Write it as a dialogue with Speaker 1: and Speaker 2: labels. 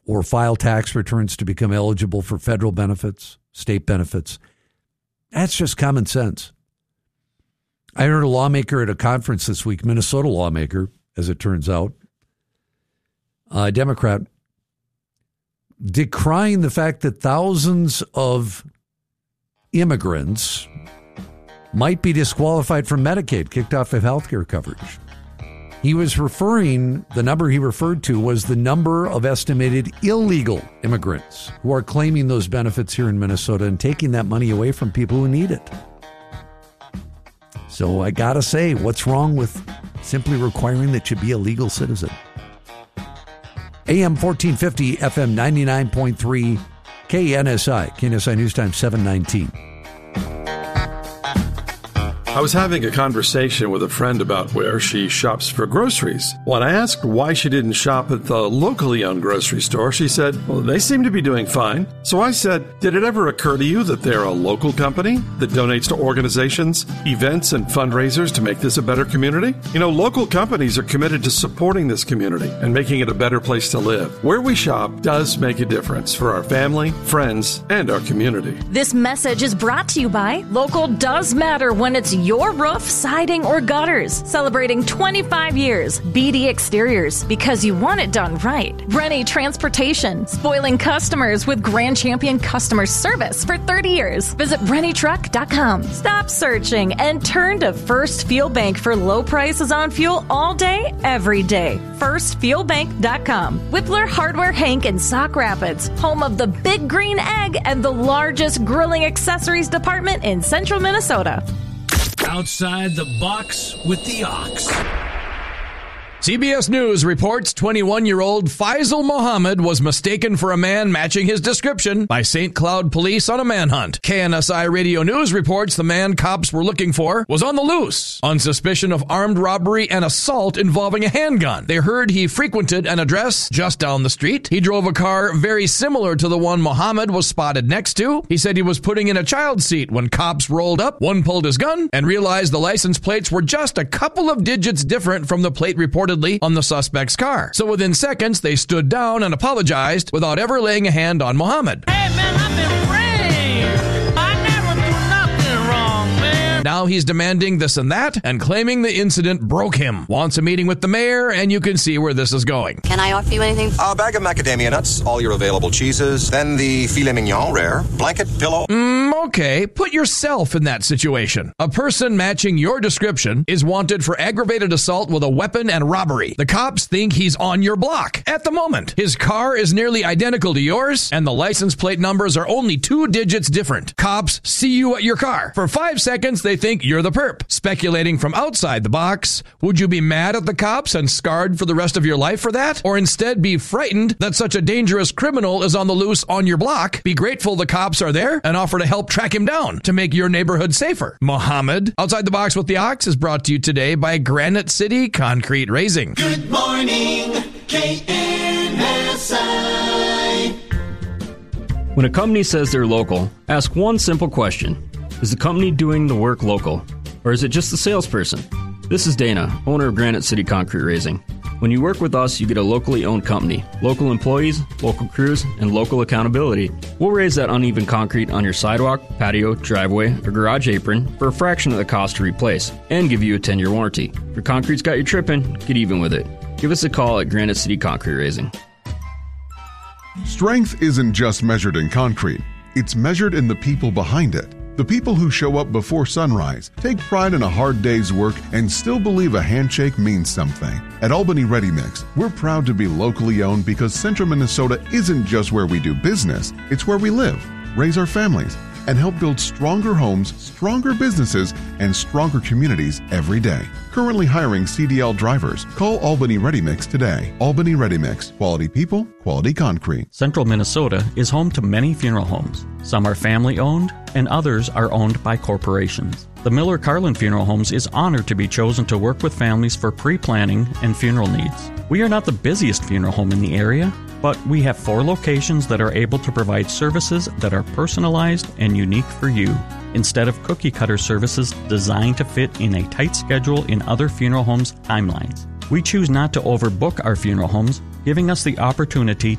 Speaker 1: or file tax returns to become eligible for federal benefits, state benefits. That's just common sense. I heard a lawmaker at a conference this week, Minnesota lawmaker, as it turns out, a Democrat, decrying the fact that thousands of immigrants might be disqualified from Medicaid, kicked off of health care coverage. The number he referred to was the number of estimated illegal immigrants who are claiming those benefits here in Minnesota and taking that money away from people who need it. So I got to say, what's wrong with simply requiring that you be a legal citizen? AM 1450, FM 99.3, KNSI News Time 719.
Speaker 2: I was having a conversation with a friend about where she shops for groceries. When I asked why she didn't shop at the locally owned grocery store, she said, well, they seem to be doing fine. So I said, did it ever occur to you that they're a local company that donates to organizations, events, and fundraisers to make this a better community? You know, local companies are committed to supporting this community and making it a better place to live. Where we shop does make a difference for our family, friends, and our community.
Speaker 3: This message is brought to you by Local Does Matter when it's your roof, siding, or gutters. Celebrating 25 years. BD Exteriors, because you want it done right. Rennie Transportation, spoiling customers with Grand Champion customer service for 30 years. Visit RennieTruck.com. Stop searching and turn to First Fuel Bank for low prices on fuel all day, every day. FirstFuelBank.com. Whippler Hardware Hank in Sauk Rapids, home of the Big Green Egg and the largest grilling accessories department in central Minnesota.
Speaker 4: Outside the box with the ox.
Speaker 5: CBS News reports 21-year-old Faisal Mohammed was mistaken for a man matching his description by St. Cloud police on a manhunt. KNSI Radio News reports the man cops were looking for was on the loose on suspicion of armed robbery and assault involving a handgun. They heard he frequented an address just down the street. He drove a car very similar to the one Mohammed was spotted next to. He said he was putting in a child's seat when cops rolled up. One pulled his gun and realized the license plates were just a couple of digits different from the plate reported on the suspect's car. So within seconds, they stood down and apologized without ever laying a hand on Mohammed.
Speaker 4: Hey, man, I've been brave. I never do nothing wrong, man.
Speaker 5: Now he's demanding this and that and claiming the incident broke him. Wants a meeting with the mayor, and you can see where this is going.
Speaker 6: Can I offer you anything?
Speaker 7: A bag of macadamia nuts, all your available cheeses, then the filet mignon rare, blanket, pillow.
Speaker 5: Okay, put yourself in that situation. A person matching your description is wanted for aggravated assault with a weapon and robbery. The cops think he's on your block at the moment. His car is nearly identical to yours, and the license plate numbers are only 2 digits different. Cops see you at your car. For 5 seconds, they think you're the perp. Speculating from outside the box, would you be mad at the cops and scarred for the rest of your life for that? Or instead be frightened that such a dangerous criminal is on the loose on your block? Be grateful the cops are there and offer to help track him down to make your neighborhood safer. Mohammed, Outside the Box with the Ox is brought to you today by Granite City Concrete Raising.
Speaker 8: Good morning, KNSI.
Speaker 9: When a company says they're local, ask one simple question. Is the company doing the work local? Or is it just the salesperson? This is Dana, owner of Granite City Concrete Raising. When you work with us, you get a locally owned company, local employees, local crews, and local accountability. We'll raise that uneven concrete on your sidewalk, patio, driveway, or garage apron for a fraction of the cost to replace, and give you a 10-year warranty. If your concrete's got you tripping, get even with it. Give us a call at Granite City Concrete Raising.
Speaker 10: Strength isn't just measured in concrete. It's measured in the people behind it. The people who show up before sunrise, take pride in a hard day's work, and still believe a handshake means something. At Albany Ready Mix, we're proud to be locally owned because Central Minnesota isn't just where we do business, it's where we live, raise our families, and help build stronger homes, stronger businesses, and stronger communities every day. Currently hiring CDL drivers. Call Albany Ready Mix today. Albany Ready Mix. Quality people, quality concrete.
Speaker 11: Central Minnesota is home to many funeral homes. Some are family-owned, and others are owned by corporations. The Miller Carlin Funeral Homes is honored to be chosen to work with families for pre-planning and funeral needs. We are not the busiest funeral home in the area, but we have 4 locations that are able to provide services that are personalized and unique for you, instead of cookie-cutter services designed to fit in a tight schedule in other funeral homes' timelines. We choose not to overbook our funeral homes, giving us the opportunity